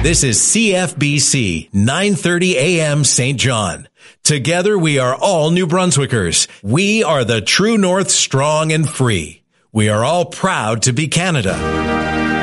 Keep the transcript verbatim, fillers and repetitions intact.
This is C F B C, nine thirty a.m. Saint John. Together we are all New Brunswickers. We are the True North, strong and free. We are all proud to be Canada.